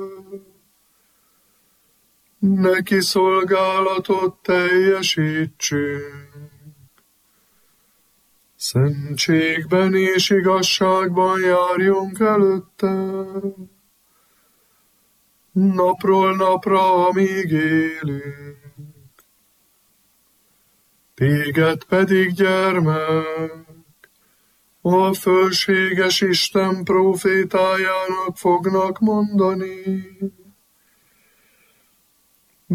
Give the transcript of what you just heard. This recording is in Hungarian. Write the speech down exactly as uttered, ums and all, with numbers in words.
Neki szolgálatot teljesítsünk. Szentségben és igazságban járjunk előtte, napról napra, amíg élünk. Téged pedig, gyermek, a fölséges Isten prófétájának fognak mondani.